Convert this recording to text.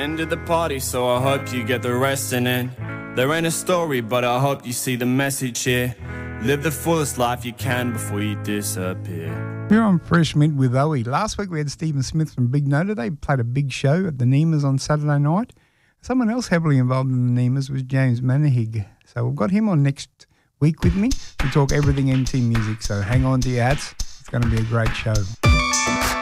end of the party, so I hope you get the rest in it. There ain't a story, but I hope you see the message here. Live the fullest life you can before you disappear. Here on Fresh Mint with Owie. Last week we had Stephen Smith from Big Note. They played a big show at the Nemas on Saturday night. Someone else heavily involved in the Nemas was James Manahig. So we've got him on next week with me to talk everything NT music. So hang on to your hats. It's going to be a great show.